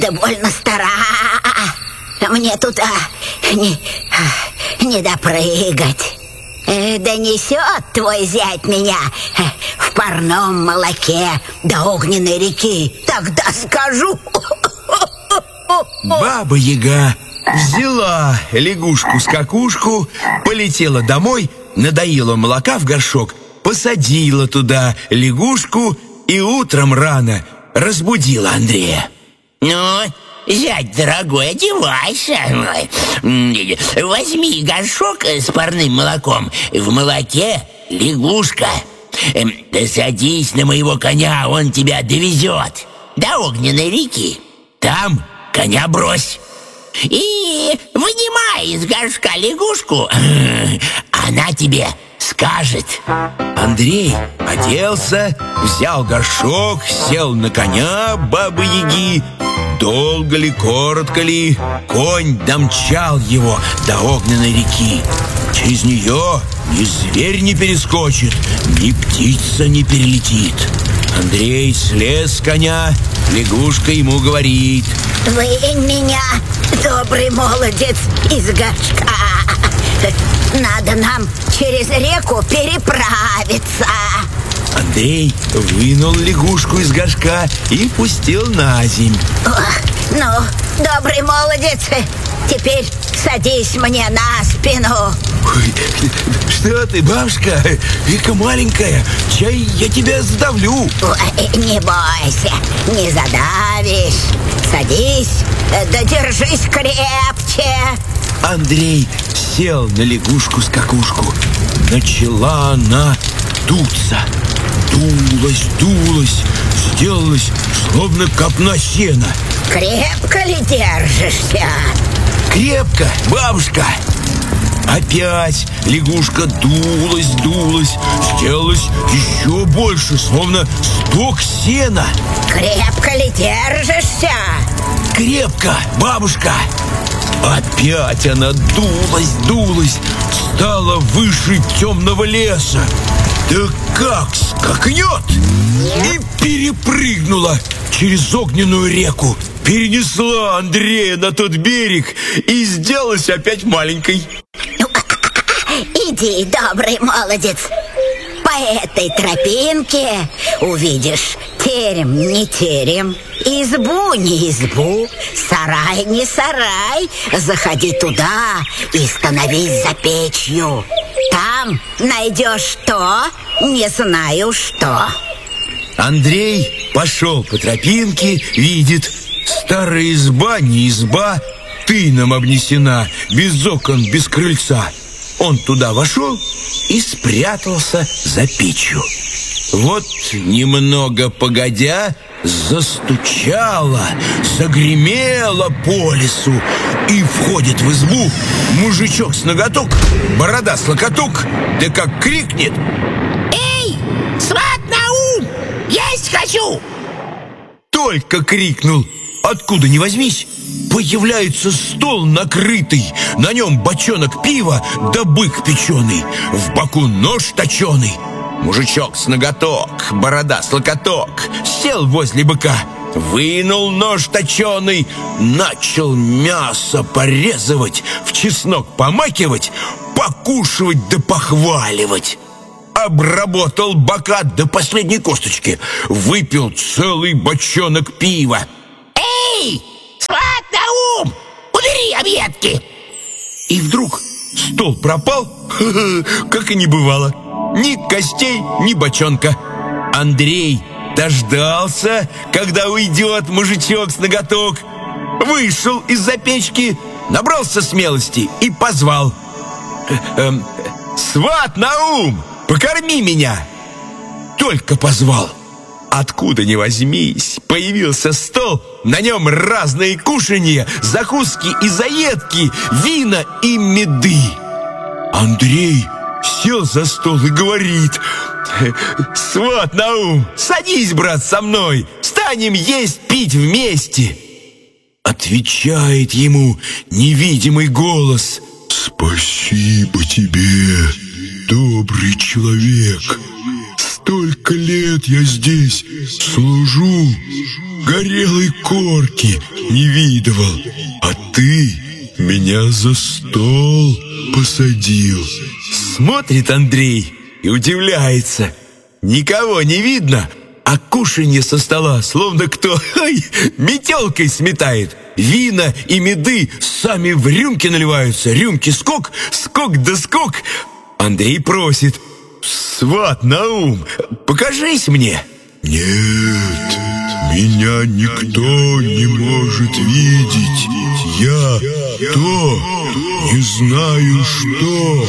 довольно стара. Мне туда не допрыгать. Донесет твой зять меня в парном молоке до огненной реки. Тогда скажу. Баба-яга взяла лягушку-скакушку, полетела домой, надоела молока в горшок, посадила туда лягушку и утром рано разбудила Андрея. Ну, зять дорогой, одевайся. Возьми горшок с парным молоком. В молоке лягушка. Садись на моего коня, он тебя довезет до огненной реки. Там коня брось. И вынимай из горшка лягушку, она тебе скажет. Андрей оделся, взял горшок, сел на коня бабы-яги. Долго ли, коротко ли, конь домчал его до огненной реки. Через нее ни зверь не перескочит, ни птица не перелетит. Андрей слез с коня, лягушка ему говорит: вынь меня, добрый молодец, из горшка. Надо нам через реку переправиться. Андрей вынул лягушку из горшка и пустил на земь. Ну, добрый молодец, теперь садись мне на спину. Ой, что ты, бабушка, века маленькая, чай я тебя задавлю. Не бойся, не задавишь. Садись, да держись крепче. Андрей сел на лягушку-скакушку. Начала она дуться. Дулась, сделалась словно копна сена. Крепко ли держишься? Крепко, бабушка. Опять лягушка дулась, сделалась еще больше, словно сток сена. Крепко ли держишься? Крепко, бабушка. Опять она дулась, стала выше темного леса. Да как скакнет! И перепрыгнула через огненную реку, перенесла Андрея на тот берег и сделалась опять маленькой. Иди, добрый молодец, по этой тропинке увидишь терем не терем, избу не избу, сарай не сарай. Заходи туда и становись за печью. Там найдешь то, не знаю что. Андрей пошел по тропинке, видит: старая изба не изба, тыном обнесена, без окон, без крыльца. Он туда вошел и спрятался за печью. Вот немного погодя, застучало, загремело по лесу, и входит в избу мужичок с ноготок, борода с локоток, да как крикнет: эй, сват Наум, есть хочу! Только крикнул, откуда ни возьмись, появляется стол накрытый, на нем бочонок пива да бык печеный, в боку нож точеный. Мужичок с ноготок, борода с локоток, сел возле быка, вынул нож точеный, начал мясо порезывать, в чеснок помакивать, покушивать да похваливать. Обработал бока до последней косточки, выпил целый бочонок пива. Эй, сват Наум, убери объедки! И вдруг стол пропал, как и не бывало. Ни костей, ни бочонка. Андрей дождался, когда уйдет мужичок с ноготок, вышел из-за печки, набрался смелости и позвал: сват Наум, покорми меня! Только позвал. Откуда ни возьмись, появился стол, на нем разные кушанья, закуски и заедки, вина и меды. Андрей сел за стол и говорит: сват Наум, садись, брат, со мной, станем есть, пить вместе. Отвечает ему невидимый голос: спасибо тебе, добрый человек. Столько лет я здесь служу, горелой корки не видывал, а ты меня за стол посадил. Смотрит Андрей и удивляется. Никого не видно, а кушанье со стола, словно кто метелкой сметает. Вина и меды сами в рюмки наливаются. Рюмки скок, скок да скок. Андрей просит: сват Наум, покажись мне. Нет, меня никто не может видеть. Я то не знаю что.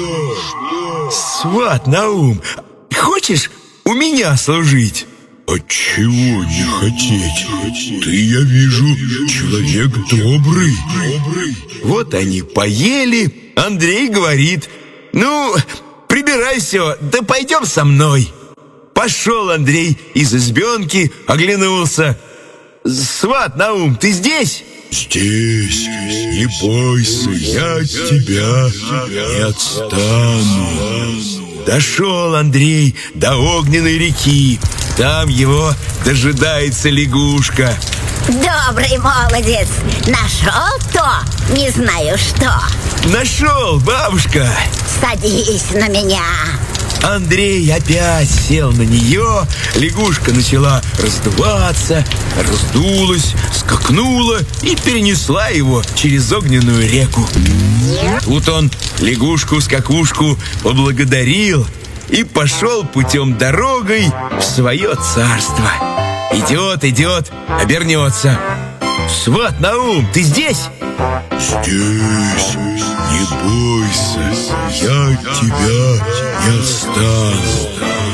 Сват Наум, хочешь у меня служить? Отчего не хотеть? Ты, я вижу, человек добрый. Вот они поели. Андрей говорит: ну, прибирай все, да пойдем со мной. Пошел Андрей из избенки, оглянулся. Сват Наум, ты здесь? Здесь, не бойся, я от тебя не отстану. Дошел Андрей до огненной реки. Там его дожидается лягушка. Добрый молодец, нашел то, не знаю что. Нашел, бабушка. Садись на меня. Андрей опять сел на нее. Лягушка начала раздуваться, раздулась, скакнула и перенесла его через огненную реку. Тут он лягушку-скакушку поблагодарил и пошел путем дорогой в свое царство. Идет, идет, обернется. Сват Наум, ты здесь? Здесь, не бойся, я от тебя не отстану.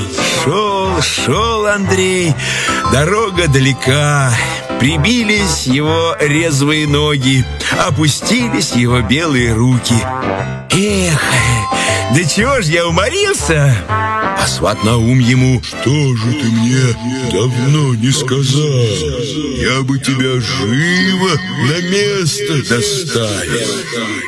Шел Андрей, дорога далека. Прибились его резвые ноги, опустились его белые руки. Эх, да чего ж я уморился? А сват Наум ему: что же ты мне давно не сказал? Я бы тебя живо на место доставил.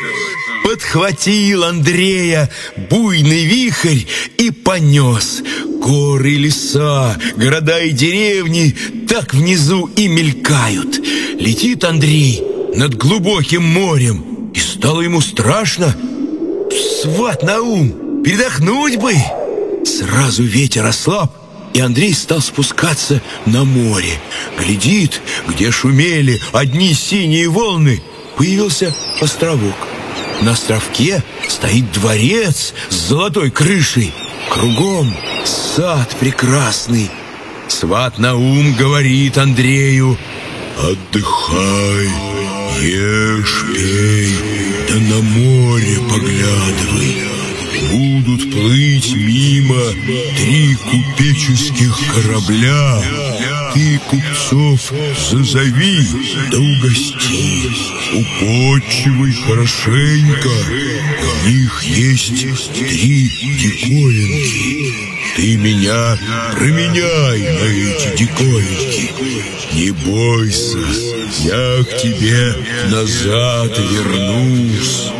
Подхватил Андрея буйный вихрь и понес. Горы, леса, города и деревни так внизу и мелькают. Летит Андрей над глубоким морем, и стало ему страшно. Сват Наум, передохнуть бы. Сразу ветер ослаб, и Андрей стал спускаться на море. Глядит, где шумели одни синие волны, появился островок. На островке стоит дворец с золотой крышей. Кругом сад прекрасный. Сват Наум говорит Андрею: отдыхай, ешь, пей, да на море поглядывай. Будут плыть мимо 3 купеческих корабля. Ты купцов зазови да угости. Употчивай хорошенько. У них есть 3 диковинки. Ты меня променяй на эти диковинки. Не бойся, я к тебе назад вернусь.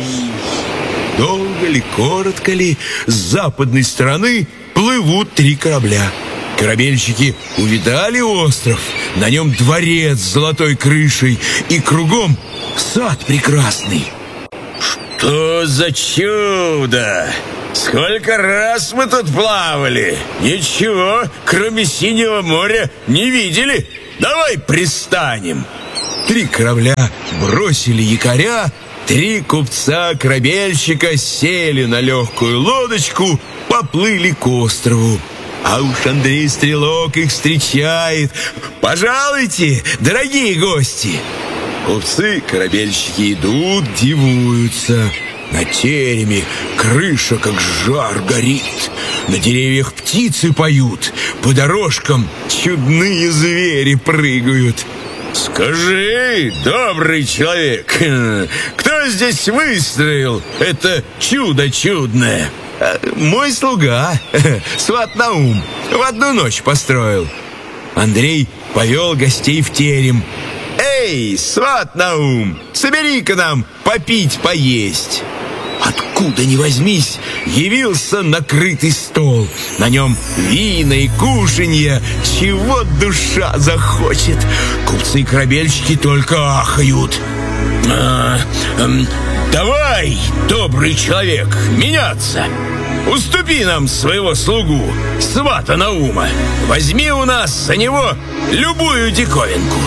Долго ли, коротко ли, с западной стороны плывут 3 корабля. Корабельщики увидали остров, на нем дворец с золотой крышей, и кругом сад прекрасный. Что за чудо! Сколько раз мы тут плавали! Ничего, кроме синего моря, не видели. Давай пристанем. 3 корабля бросили якоря. 3 купца-корабельщика сели на легкую лодочку, поплыли к острову. А уж Андрей Стрелок их встречает. Пожалуйте, дорогие гости! Купцы-корабельщики идут, дивуются. На тереме крыша как жар горит. На деревьях птицы поют. По дорожкам чудные звери прыгают. Скажи, добрый человек, кто здесь выстроил это чудо чудное? Мой слуга, сват Наум, в одну ночь построил. Андрей повел гостей в терем. Эй, сват Наум, собери-ка нам попить, поесть. откуда ни возьмись, явился накрытый стол. На нем вина и кушанья, чего душа захочет. Купцы-корабельщики только ахают. Давай, добрый человек, меняться. Уступи нам своего слугу, свата Наума. Возьми у нас за него любую диковинку.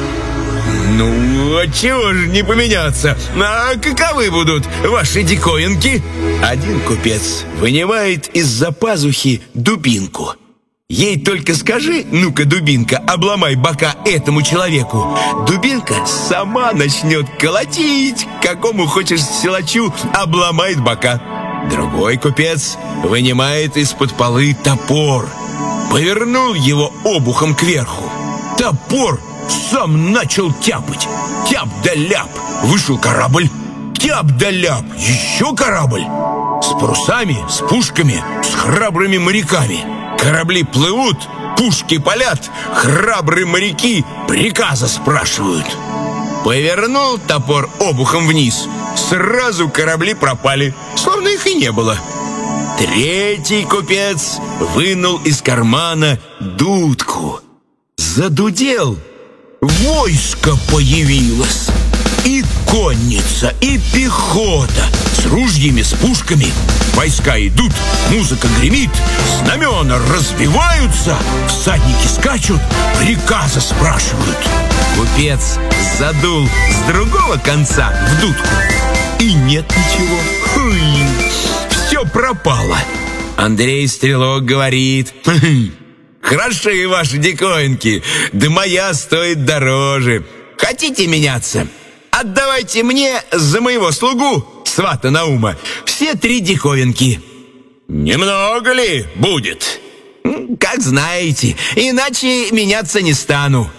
Ну, отчего же не поменяться? А каковы будут ваши диковинки? Один купец вынимает из-за пазухи дубинку. Ей только скажи: ну-ка, дубинка, обломай бока этому человеку. Дубинка сама начнет колотить, какому хочешь силачу обломает бока. Другой купец вынимает из-под полы топор, повернул его обухом кверху. Топор сам начал тяпать. Тяп да ляп, вышел корабль. Тяп да ляп, еще корабль. С парусами, с пушками, с храбрыми моряками. Корабли плывут, пушки палят, храбрые моряки приказа спрашивают. Повернул топор обухом вниз, сразу корабли пропали, словно их и не было. Третий купец вынул из кармана дудку. Задудел, войско появилось. И конница, и пехота, с ружьями, с пушками. Войска идут, музыка гремит, знамена развиваются, всадники скачут, приказы спрашивают. Купец задул с другого конца в дудку, и нет ничего. Все пропало. Андрей Стрелок говорит: хороши ваши диковинки, да моя стоит дороже. Хотите меняться? Отдавайте мне за моего слугу, свата Наума, все 3 диковинки. Немного ли будет? Как знаете, иначе меняться не стану.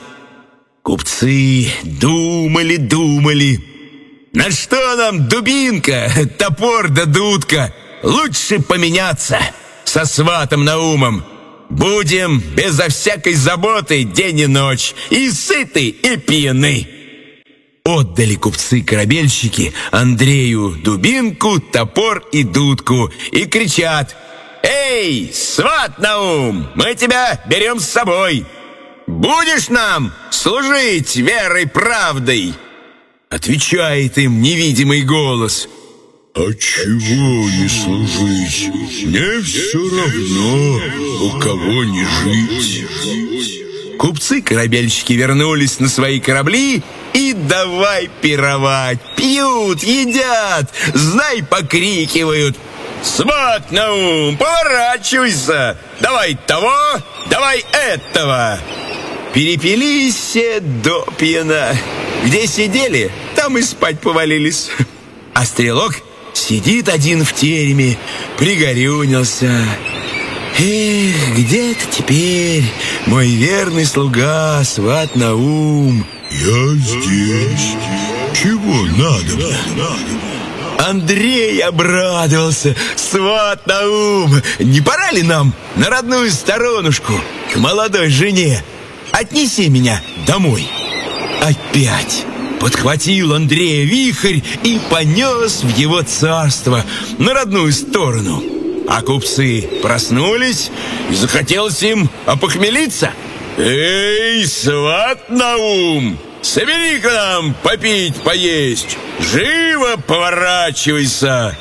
Купцы думали. На что нам дубинка, топор да дудка? Лучше поменяться со сватом Наумом. Будем безо всякой заботы день и ночь, и сыты, и пьяны. Отдали купцы-корабельщики Андрею дубинку, топор и дудку и кричат: «Эй, сват Наум, мы тебя берем с собой! Будешь нам служить верой правдой?» Отвечает им невидимый голос: «А чего не служить? Мне все равно, у кого не жить». Купцы-корабельщики вернулись на свои корабли и давай пировать. Пьют, едят, знай, покрикивают: «Сват Наум, поворачивайся! Давай того, давай этого!» Перепились все до пьяна. Где сидели, там и спать повалились. А Стрелок сидит один в тереме, пригорюнился. Эх, где ты теперь, мой верный слуга, сват Наум? Я здесь. Чего надо? Андрей обрадовался. Сват Наум, не пора ли нам на родную сторонушку, к молодой жене? Отнеси меня домой. Опять подхватил Андрея вихрь и понес в его царство, на родную сторону. А купцы проснулись, и захотелось им опохмелиться. «Эй, сват Наум, собери к нам попить, поесть! Живо поворачивайся!»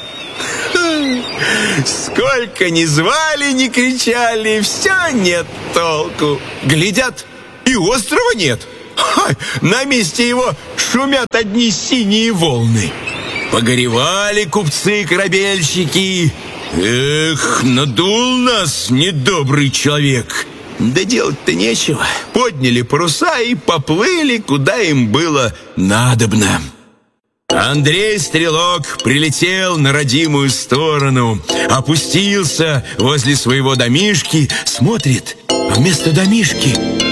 Сколько ни звали, ни кричали, все нет толку. Глядят, и острова нет. На месте его шумят одни синие волны. Погоревали купцы-корабельщики. Эх, надул нас недобрый человек. Да делать-то нечего. Подняли паруса и поплыли, куда им было надобно. Андрей Стрелок прилетел на родимую сторону, опустился возле своего домишки, смотрит, а вместо домишки